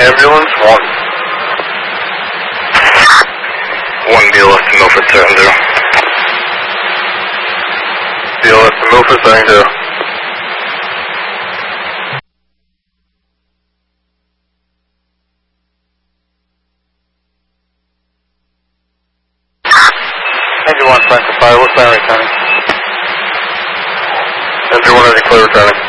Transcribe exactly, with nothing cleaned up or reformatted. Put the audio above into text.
ambulance, one. One B L S to Milford, seven zero. B L S to Milford, seven zero. Engine one, flank for fire, what's that returning? Engine one, is clear returning.